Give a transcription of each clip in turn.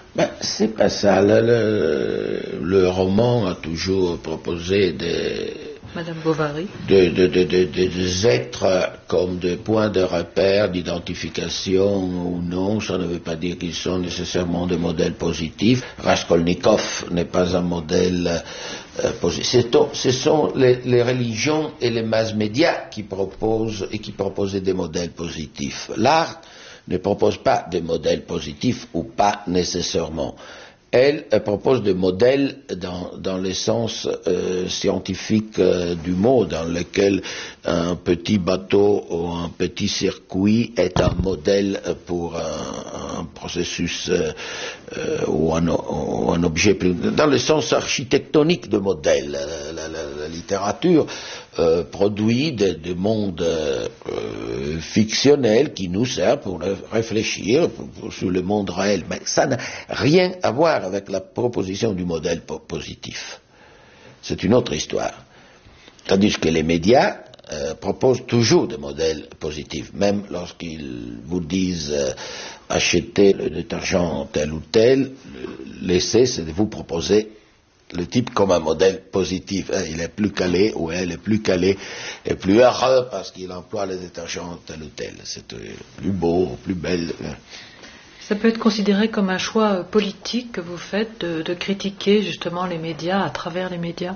Ben, c'est pas ça. Le roman a toujours proposé Madame Bovary. des êtres comme des points de repère, d'identification ou non. Ça ne veut pas dire qu'ils sont nécessairement des modèles positifs. Raskolnikov n'est pas un modèle positif. Ce sont les religions et les masses médias qui proposent des modèles positifs. L'art ne propose pas de modèles positifs ou pas nécessairement. Elle propose des modèles dans le sens scientifique du mot, dans lequel un petit bateau ou un petit circuit est un modèle pour un processus ou un objet plus, dans le sens architectonique de modèle. La littérature produit des mondes fictionnels qui nous servent pour réfléchir sur le monde réel. Mais ça n'a rien à voir avec la proposition du modèle positif. C'est une autre histoire. Tandis que les médias proposent toujours des modèles positifs, même lorsqu'ils vous disent achetez le détergent tel ou tel, l'essai c'est de vous proposer le type comme un modèle positif. Il est plus calé ou elle est plus calée et plus heureux parce qu'il emploie le détergent tel ou tel. C'est plus beau, plus belle. Ça peut être considéré comme un choix politique que vous faites de critiquer justement les médias à travers les médias?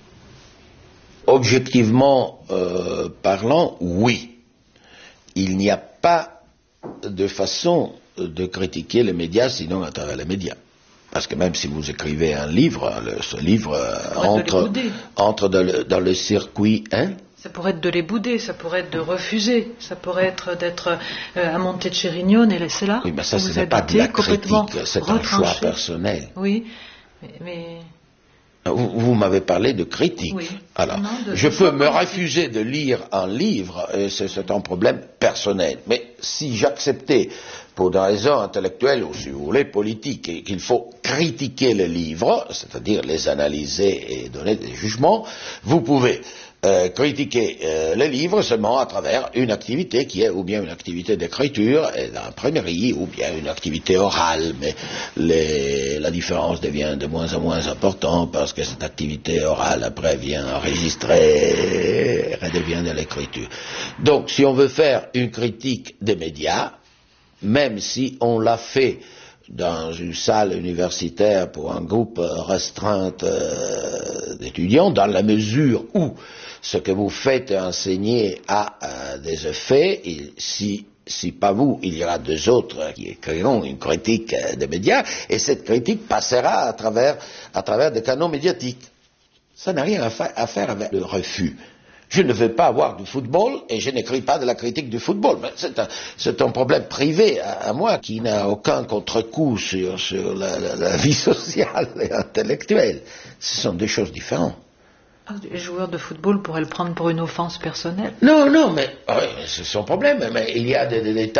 Objectivement parlant, oui. Il n'y a pas de façon de critiquer les médias sinon à travers les médias. Parce que même si vous écrivez un livre, ce livre entre dans le circuit. Hein? Ça pourrait être de les bouder, ça pourrait être de refuser, ça pourrait être d'être à Monte-Cerignone et laisser là. Oui, mais ça, ce n'est pas de la critique, c'est un choix personnel. Oui, mais... Vous m'avez parlé de critique. Oui. Alors, je peux me refuser de lire un livre, et c'est un problème personnel. Mais si j'acceptais, pour des raisons intellectuelles ou si vous voulez politiques, qu'il faut critiquer les livres, c'est-à-dire les analyser et donner des jugements, vous pouvez critiquer les livres seulement à travers une activité qui est ou bien une activité d'écriture et d'imprimerie ou bien une activité orale, mais la différence devient de moins en moins importante parce que cette activité orale après vient enregistrer et redevient de l'écriture. Donc si on veut faire une critique des médias, même si on l'a fait dans une salle universitaire pour un groupe restreint d'étudiants, dans la mesure où ce que vous faites enseigner a des effets, et si pas vous, il y aura deux autres qui écriront une critique des médias, et cette critique passera à travers des canaux médiatiques. Ça n'a rien à faire avec le refus. Je ne veux pas avoir du football et je n'écris pas de la critique du football. C'est un problème privé à moi qui n'a aucun contre-coup sur la vie sociale et intellectuelle. Ce sont deux choses différentes. Les joueurs de football pourraient le prendre pour une offense personnelle. Non, mais c'est son problème. Mais il y a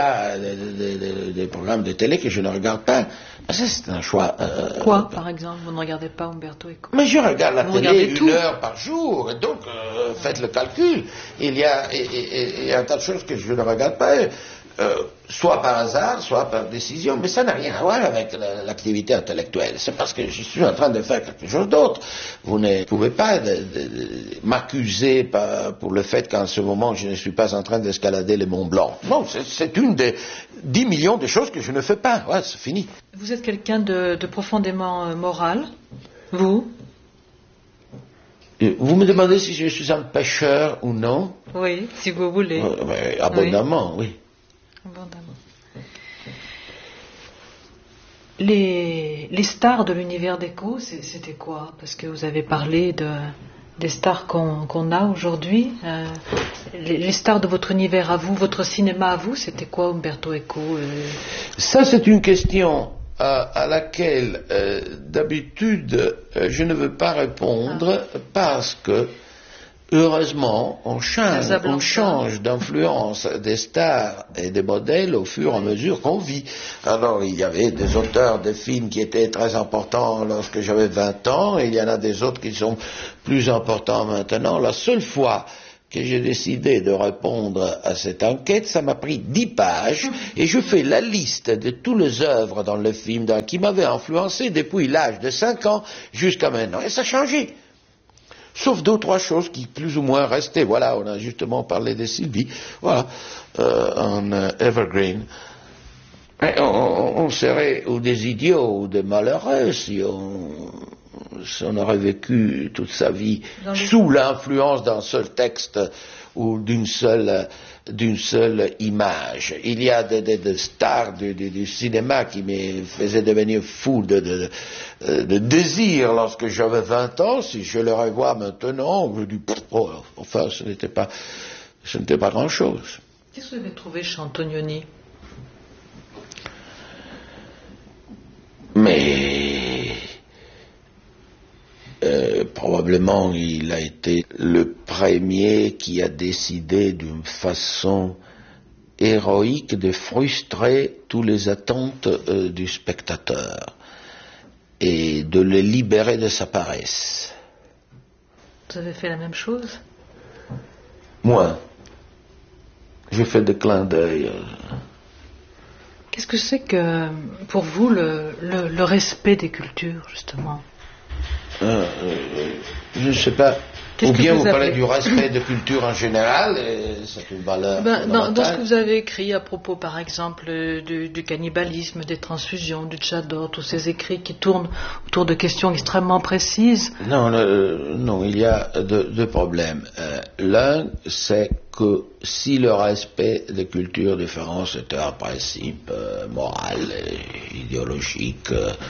des programmes de télé que je ne regarde pas. Ça, c'est un choix. Quoi, par exemple? Vous ne regardez pas Umberto Eco? Mais je regarde la télé 1 heure par jour. Et donc, faites le calcul. Il y a un tas de choses que je ne regarde pas. Soit par hasard, soit par décision, mais ça n'a rien à voir avec l'activité intellectuelle. C'est parce que je suis en train de faire quelque chose d'autre. Vous ne pouvez pas m'accuser pour le fait qu'en ce moment je ne suis pas en train d'escalader le Mont Blanc. Non, c'est une des 10 millions de choses que je ne fais pas. Ouais, c'est fini. Vous êtes quelqu'un de profondément moral, vous? Vous me demandez si je suis un pêcheur ou non? Oui, si vous voulez. Abondamment, oui. Abondamment. Les stars de l'univers d'Eco, c'était quoi? Parce que vous avez parlé des stars qu'on a aujourd'hui. Les stars de votre univers à vous, votre cinéma à vous, c'était quoi, Umberto Eco? Ça, c'est une question à laquelle, d'habitude, je ne veux pas répondre parce que heureusement, on change d'influence des stars et des modèles au fur et à mesure qu'on vit. Alors, il y avait des auteurs de films qui étaient très importants lorsque j'avais 20 ans, et il y en a des autres qui sont plus importants maintenant. La seule fois que j'ai décidé de répondre à cette enquête, ça m'a pris 10 pages, et je fais la liste de toutes les œuvres dans le film qui m'avaient influencé depuis l'âge de 5 ans jusqu'à maintenant. Et ça a changé. Sauf 2 ou 3 choses qui plus ou moins restaient. Voilà, on a justement parlé de Sylvie. Voilà, en Evergreen. Et on serait ou des idiots ou des malheureux si on aurait vécu toute sa vie sous l'influence d'un seul texte ou d'une seule image. Il y a des stars du cinéma qui me faisaient devenir fou de désir lorsque j'avais 20 ans. Si je les revois maintenant, je dis, enfin, ce n'était pas grand-chose. Qu'est-ce que vous avez trouvé chez Antonioni? Mais probablement il a été le premier qui a décidé d'une façon héroïque de frustrer toutes les attentes du spectateur et de le libérer de sa paresse. Vous avez fait la même chose? Moi, j'ai fait des clins d'œil. Qu'est-ce que c'est que, pour vous, le respect des cultures, justement? Je ne sais pas. Ou bien vous parlez du respect de culture en général, c'est une valeur fondamentale. Dans ce que vous avez écrit à propos, par exemple, du cannibalisme, des transfusions, du tchador, tous ces écrits qui tournent autour de questions extrêmement précises. Non, il y a 2 problèmes. L'un, c'est que si le respect des cultures différentes était un principe moral, idéologique,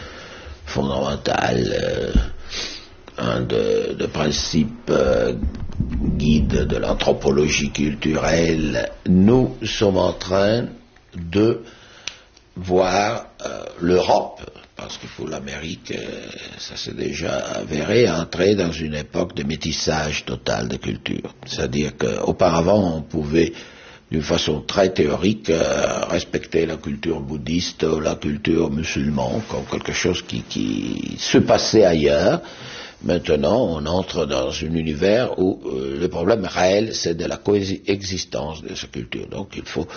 fondamental, un de principes guides de l'anthropologie culturelle, nous sommes en train de voir l'Europe, parce que pour l'Amérique, ça s'est déjà avéré, entrer dans une époque de métissage total de cultures. C'est-à-dire qu'auparavant, on pouvait, d'une façon très théorique, respecter la culture bouddhiste ou la culture musulmane comme quelque chose qui se passait ailleurs. Maintenant, on entre dans un univers où le problème réel, c'est de la coexistence de ces cultures. Donc, il faut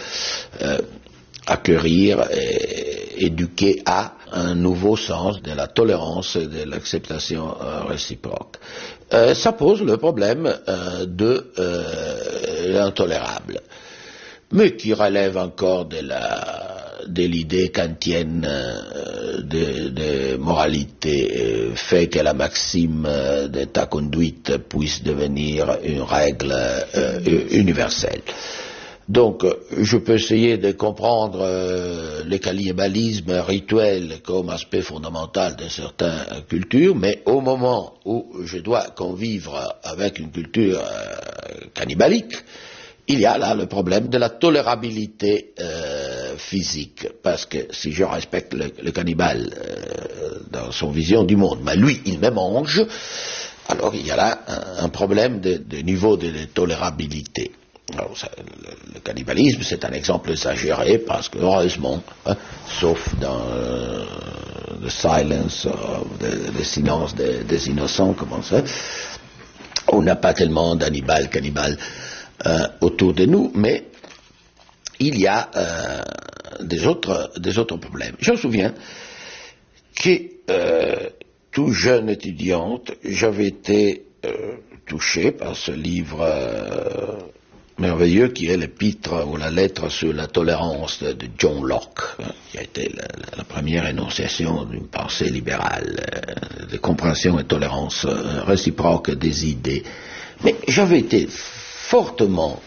acquérir et éduquer à un nouveau sens de la tolérance et de l'acceptation réciproque. Ça pose le problème de l'intolérable, mais qui relève encore de l'idée kantienne de moralité, fait que la maxime de ta conduite puisse devenir une règle universelle. Donc, je peux essayer de comprendre le cannibalisme rituel comme aspect fondamental de certaines cultures, mais au moment où je dois convivre avec une culture cannibalique, il y a là le problème de la tolérabilité physique, parce que si je respecte le cannibale dans son vision du monde, mais lui, il me mange, alors il y a là un problème de niveau de tolérabilité. Alors, le cannibalisme, c'est un exemple exagéré, parce que heureusement, sauf dans le silence, le silence des innocents, comme ça, on n'a pas tellement d'animaux cannibales autour de nous, mais il y a des autres problèmes. Je me souviens que tout jeune étudiante, j'avais été touché par ce livre merveilleux qui est l'épître ou la lettre sur la tolérance de John Locke, qui a été la première énonciation d'une pensée libérale, de compréhension et tolérance réciproque des idées. Mais j'avais été fortement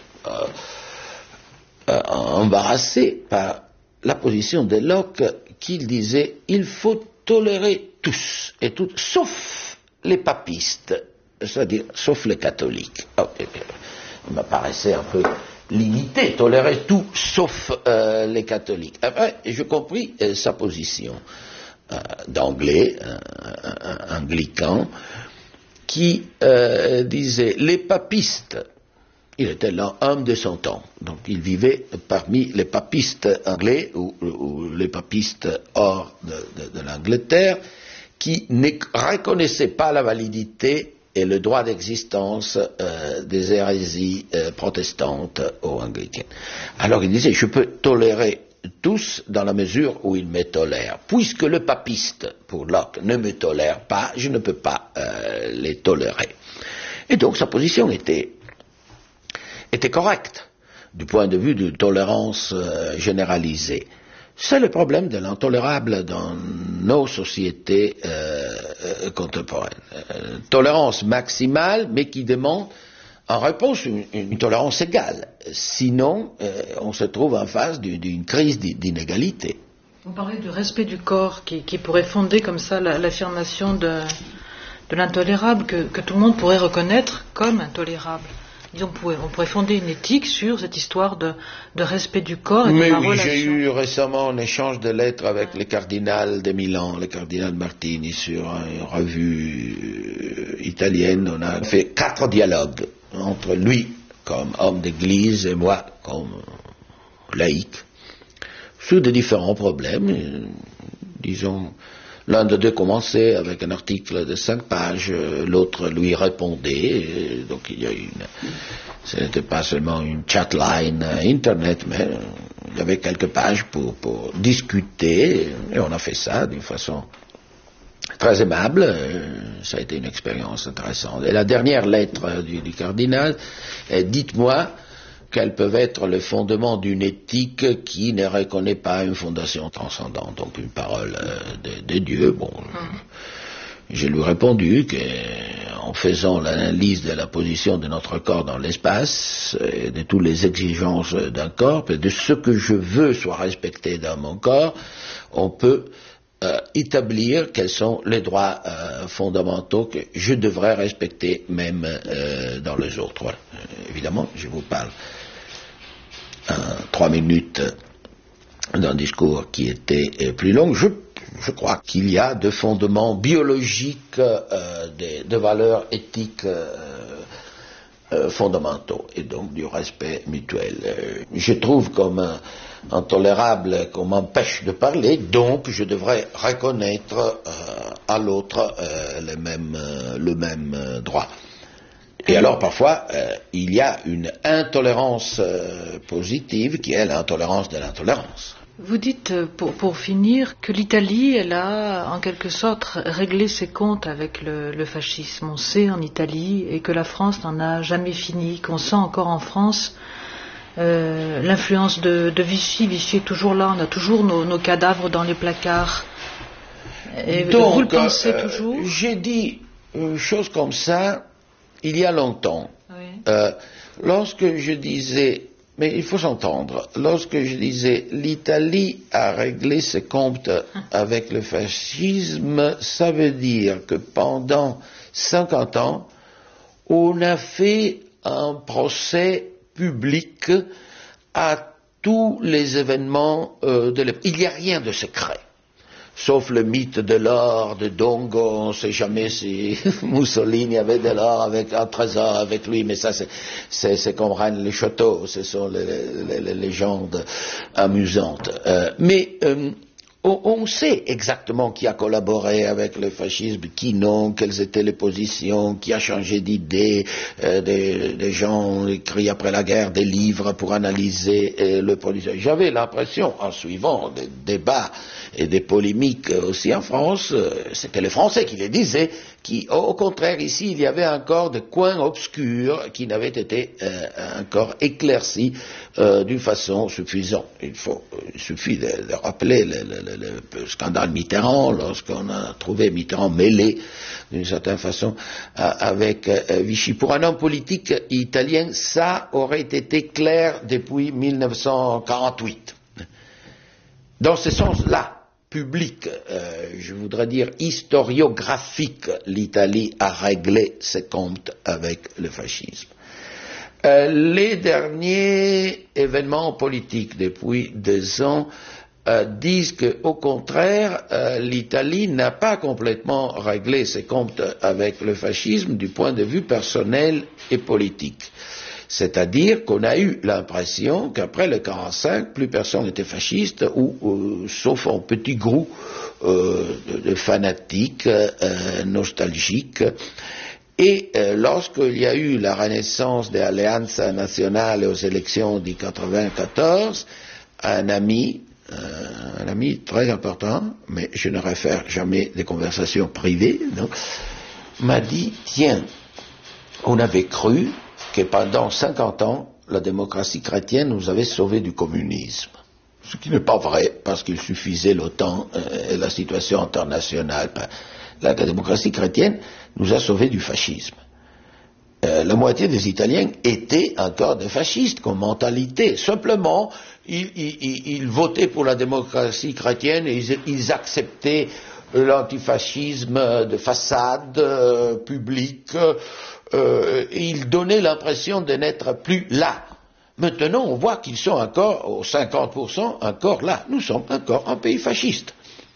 embarrassé par la position de Locke qui disait il faut tolérer tous et toutes, sauf les papistes, c'est-à-dire sauf les catholiques. Il m'apparaissait un peu limité, tolérer tout sauf les catholiques. Après, j'ai compris sa position d'anglais, anglican, qui disait les papistes. Il était l'homme de son temps, donc il vivait parmi les papistes anglais ou les papistes hors de l'Angleterre qui ne reconnaissaient pas la validité et le droit d'existence des hérésies protestantes ou anglicaines. Alors il disait, je peux tolérer tous dans la mesure où ils me tolèrent. Puisque le papiste, pour Locke, ne me tolère pas, je ne peux pas les tolérer. Et donc sa position était correcte du point de vue de tolérance généralisée. C'est le problème de l'intolérable dans nos sociétés contemporaines. Tolérance maximale, mais qui demande en réponse une tolérance égale. Sinon, on se trouve en face d'une crise d'inégalité. Vous parlez du respect du corps qui pourrait fonder comme ça l'affirmation de l'intolérable que tout le monde pourrait reconnaître comme intolérable. Disons, on pourrait fonder une éthique sur cette histoire de respect du corps et de la relation. J'ai eu récemment un échange de lettres avec le cardinal de Milan, le cardinal Martini, sur une revue italienne. On a fait 4 dialogues entre lui comme homme d'église et moi comme laïc sur de différents problèmes. Disons, l'un de deux commençait avec un article de 5 pages, l'autre lui répondait, donc il y a ce n'était pas seulement une chatline internet, mais il y avait quelques pages pour discuter, et on a fait ça d'une façon très aimable, ça a été une expérience intéressante. Et la dernière lettre du cardinal est « Dites-moi quels peuvent être le fondement d'une éthique qui ne reconnaît pas une fondation transcendante, donc une parole de Dieu. » Bon, je lui ai répondu qu'en faisant l'analyse de la position de notre corps dans l'espace, et de toutes les exigences d'un corps, et de ce que je veux soit respecté dans mon corps, on peut établir quels sont les droits fondamentaux que je devrais respecter même dans les autres. Voilà. Évidemment, je vous parle 3 minutes d'un discours qui était plus long. Je crois qu'il y a de fondements biologiques, de valeurs éthiques fondamentaux et donc du respect mutuel. Je trouve comme intolérable qu'on m'empêche de parler, donc je devrais reconnaître à l'autre le même droit. Et alors parfois, il y a une intolérance positive qui est l'intolérance de l'intolérance. Vous dites, pour finir, que l'Italie, elle a en quelque sorte réglé ses comptes avec le fascisme. On sait en Italie, et que la France n'en a jamais fini, qu'on sent encore en France l'influence de Vichy. Vichy est toujours là, on a toujours nos cadavres dans les placards. Et donc, vous le pensez toujours? J'ai dit une chose comme ça il y a longtemps. Oui. Lorsque je disais, mais il faut s'entendre, lorsque je disais l'Italie a réglé ses comptes avec le fascisme, ça veut dire que pendant 50 ans, on a fait un procès public à tous les événements de l'époque. Il n'y a rien de secret. Sauf le mythe de l'or de Dongo, on ne sait jamais si Mussolini avait de l'or avec un trésor avec lui, mais ça c'est comme Rennes les châteaux, ce sont les légendes amusantes. Mais on sait exactement qui a collaboré avec le fascisme, qui non, quelles étaient les positions, qui a changé d'idée, des gens écrit après la guerre des livres pour analyser le politique. J'avais l'impression, en suivant des débats et des polémiques aussi en France, c'était les Français qui les disaient, au contraire ici il y avait encore des coins obscurs qui n'avaient été encore éclaircis d'une façon suffisante. Il suffit de rappeler le scandale Mitterrand, lorsqu'on a trouvé Mitterrand mêlé d'une certaine façon avec Vichy. Pour un homme politique italien, ça aurait été clair depuis 1948. Dans ce sens-là, public, je voudrais dire historiographique, l'Italie a réglé ses comptes avec le fascisme. Les derniers événements politiques depuis 2 ans disent qu'au contraire, l'Italie n'a pas complètement réglé ses comptes avec le fascisme du point de vue personnel et politique. C'est-à-dire qu'on a eu l'impression qu'après le 1945, plus personne n'était fasciste, sauf un petit groupe de fanatiques nostalgiques. Et lorsqu'il y a eu la renaissance des alliances nationales aux élections de 1994, un ami très important, mais je ne réfère jamais des conversations privées, m'a dit, tiens, on avait cru que pendant 50 ans, la démocratie chrétienne nous avait sauvés du communisme. Ce qui n'est pas vrai, parce qu'il suffisait l'OTAN et la situation internationale. La démocratie chrétienne nous a sauvés du fascisme. La moitié des Italiens étaient encore des fascistes comme mentalité. Simplement, ils votaient pour la démocratie chrétienne et ils acceptaient l'antifascisme de façade publique. Ils donnaient l'impression de n'être plus là. Maintenant, on voit qu'ils sont encore, aux 50%, encore là. Nous sommes encore un pays fasciste.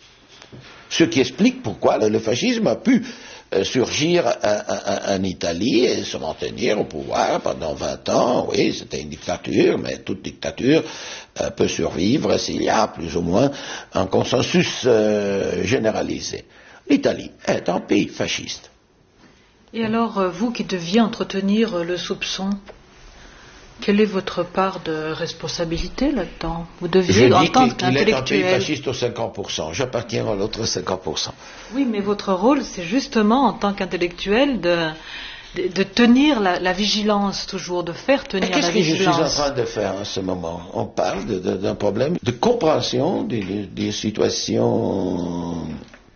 Ce qui explique pourquoi le fascisme a pu surgir en Italie et se maintenir au pouvoir pendant 20 ans. Oui, c'était une dictature, mais toute dictature peut survivre s'il y a plus ou moins un consensus généralisé. L'Italie est un pays fasciste. Et alors, vous qui deviez entretenir le soupçon, quelle est votre part de responsabilité là-dedans? Vous deviez, en tant qu'intellectuel... qu'il est un pays fasciste aux 50%. J'appartiens à l'autre 50%. Oui, mais votre rôle, c'est justement, en tant qu'intellectuel, de tenir la vigilance, toujours, de faire tenir la vigilance. Qu'est-ce que je suis en train de faire en ce moment? On parle d'un problème de compréhension des situations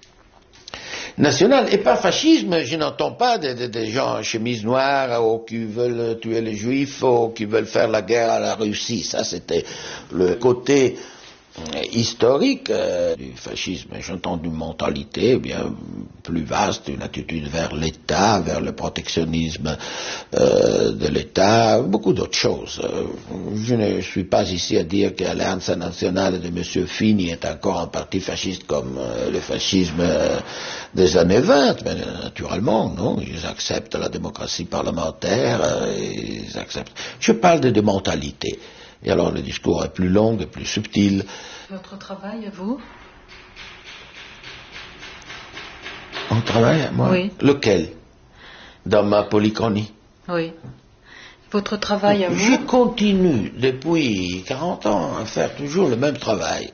national. Et par fascisme, je n'entends pas des gens en chemise noire qui veulent tuer les juifs ou qui veulent faire la guerre à la Russie. Ça, c'était le côté historique du fascisme. J'entends une mentalité bien plus vaste, une attitude vers l'État, vers le protectionnisme de l'État, beaucoup d'autres choses. Je ne suis pas ici à dire que l'Alliance nationale de M. Fini est encore un parti fasciste comme le fascisme des années 20, mais naturellement, non, ils acceptent la démocratie parlementaire, ils acceptent. Je parle de mentalité. Et alors le discours est plus long et plus subtil. Votre travail, à vous? Mon travail, moi? Oui. Lequel? Dans ma polychronie? Oui. Votre travail, à vous? Je continue depuis 40 ans à faire toujours le même travail.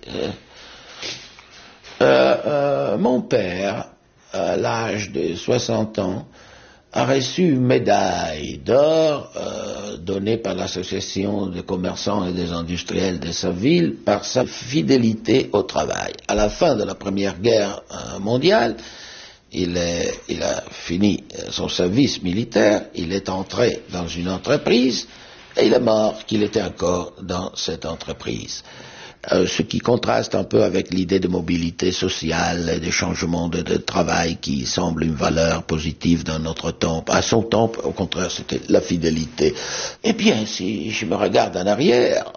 Mon père, à l'âge de 60 ans, a reçu une médaille d'or donnée par l'association des commerçants et des industriels de sa ville par sa fidélité au travail. À la fin de la Première Guerre mondiale, il a fini son service militaire, il est entré dans une entreprise et il est mort qu'il était encore dans cette entreprise. Ce qui contraste un peu avec l'idée de mobilité sociale et de changement de travail qui semble une valeur positive dans notre temps. À son temps, au contraire, c'était la fidélité. Eh bien, si je me regarde en arrière,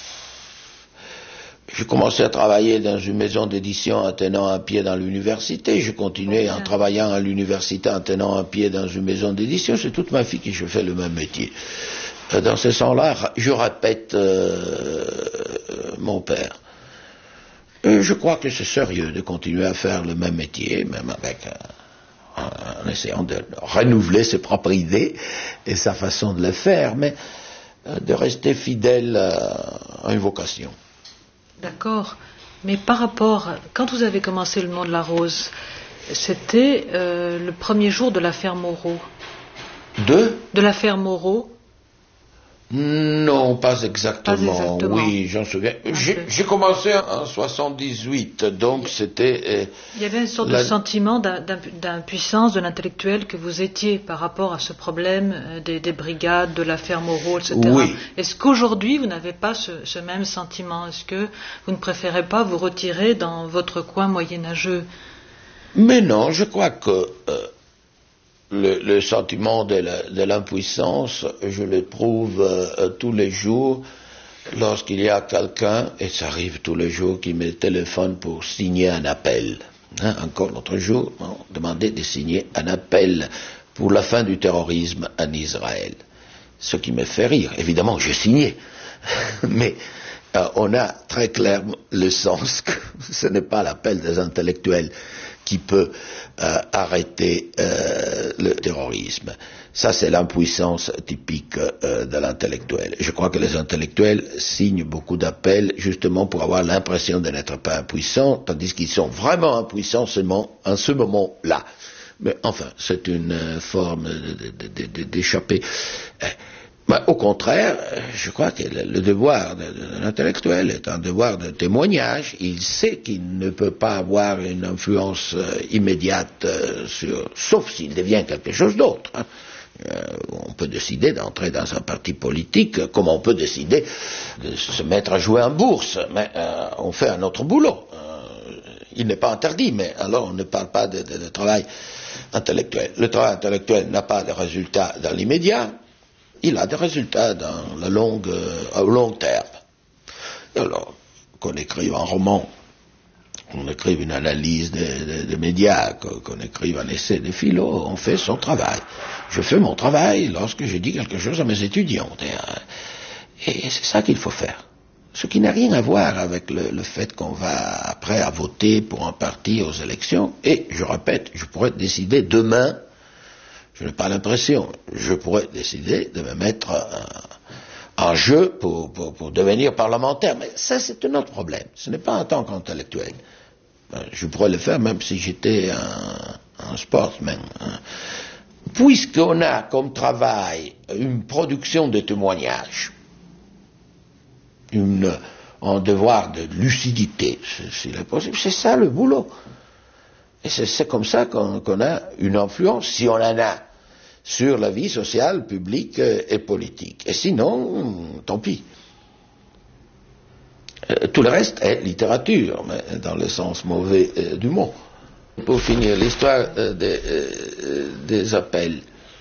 j'ai commencé à travailler dans une maison d'édition en tenant un pied dans l'université. Je continuais en travaillant à l'université en tenant un pied dans une maison d'édition. C'est toute ma vie que je fais le même métier. Dans ce sens-là, je répète mon père. Et je crois que c'est sérieux de continuer à faire le même métier, même avec en essayant de renouveler ses propres idées et sa façon de le faire, mais de rester fidèle à une vocation. D'accord. Mais par rapport, quand vous avez commencé Le Nom de la Rose, c'était le premier jour de l'affaire Moreau. De l'affaire Moreau. Non, pas exactement. Oui, j'en souviens. Okay. J'ai commencé en 78, donc c'était... Il y avait une sorte de sentiment d'impuissance de l'intellectuel que vous étiez par rapport à ce problème des brigades, de l'affaire Moreau, etc. Oui. Est-ce qu'aujourd'hui, vous n'avez pas ce même sentiment? Est-ce que vous ne préférez pas vous retirer dans votre coin moyenâgeux? Mais non, je crois que... Le sentiment de l'impuissance, je le trouve tous les jours lorsqu'il y a quelqu'un, et ça arrive tous les jours, qui me téléphone pour signer un appel. Encore l'autre jour, on demandait de signer un appel pour la fin du terrorisme en Israël. Ce qui me fait rire. Évidemment, j'ai signé. Mais on a très clairement le sens que ce n'est pas l'appel des intellectuels qui peut arrêter le terrorisme. Ça, c'est l'impuissance typique de l'intellectuel. Je crois que les intellectuels signent beaucoup d'appels justement pour avoir l'impression de n'être pas impuissants, tandis qu'ils sont vraiment impuissants seulement en ce moment-là. Mais enfin, c'est une forme d'échapper. Mais au contraire, je crois que le devoir de l'intellectuel est un devoir de témoignage. Il sait qu'il ne peut pas avoir une influence immédiate sauf s'il devient quelque chose d'autre. On peut décider d'entrer dans un parti politique, comme on peut décider de se mettre à jouer en bourse, mais on fait un autre boulot. Il n'est pas interdit, mais alors on ne parle pas de travail intellectuel. Le travail intellectuel n'a pas de résultats dans l'immédiat. Il a des résultats au long terme. Alors, qu'on écrive un roman, qu'on écrive une analyse des médias, qu'on écrive un essai de philo, on fait son travail. Je fais mon travail lorsque je dis quelque chose à mes étudiants. Et c'est ça qu'il faut faire. Ce qui n'a rien à voir avec le fait qu'on va après à voter pour un parti aux élections. Et, je répète, je pourrais décider demain. Je n'ai pas l'impression. Je pourrais décider de me mettre en jeu pour devenir parlementaire. Mais ça, c'est un autre problème. Ce n'est pas en tant qu'intellectuel. Je pourrais le faire même si j'étais un sportsman. Puisqu'on a comme travail une production de témoignages, un devoir de lucidité, s'il est possible, c'est ça le boulot. Et c'est comme ça qu'on a une influence, si on en a, sur la vie sociale, publique et politique. Et sinon, tant pis. Tout le reste est littérature, mais dans le sens mauvais du mot. Pour finir, l'histoire des appels.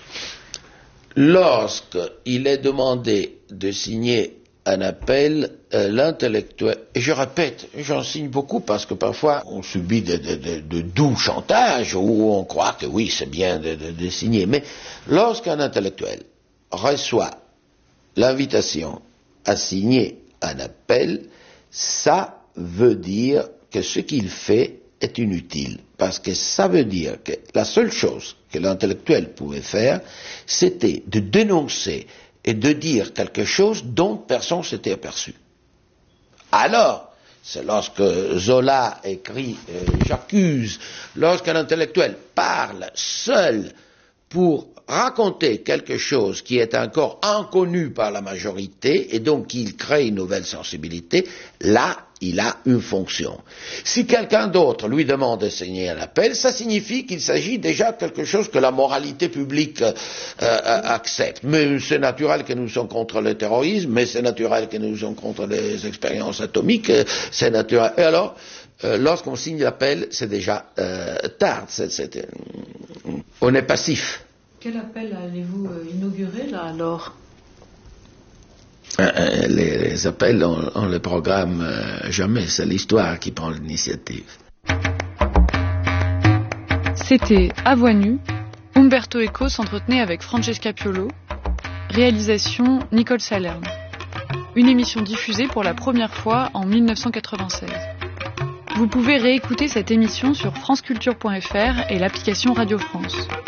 Lorsqu'il est demandé de signer un appel, l'intellectuel, et je répète, j'en signe beaucoup parce que parfois on subit de doux chantages où on croit que oui, c'est bien de signer, mais lorsqu'un intellectuel reçoit l'invitation à signer un appel, ça veut dire que ce qu'il fait est inutile, parce que ça veut dire que la seule chose que l'intellectuel pouvait faire, c'était de dénoncer et de dire quelque chose dont personne ne s'était aperçu. Alors, c'est lorsque Zola écrit « J'accuse », lorsqu'un intellectuel parle seul pour raconter quelque chose qui est encore inconnu par la majorité et donc il crée une nouvelle sensibilité, là, il a une fonction. Si quelqu'un d'autre lui demande de signer un appel, ça signifie qu'il s'agit déjà de quelque chose que la moralité publique accepte. Mais c'est naturel que nous sommes contre le terrorisme, mais c'est naturel que nous sommes contre les expériences atomiques, c'est naturel. Et alors, lorsqu'on signe l'appel, c'est déjà tard. On est passif. Quel appel allez-vous inaugurer là alors ? Les appels, on les programme jamais, c'est l'histoire qui prend l'initiative. C'était À Voix nue, Umberto Eco s'entretenait avec Francesca Piolo, réalisation Nicole Salerne. Une émission diffusée pour la première fois en 1996. Vous pouvez réécouter cette émission sur franceculture.fr et l'application Radio France.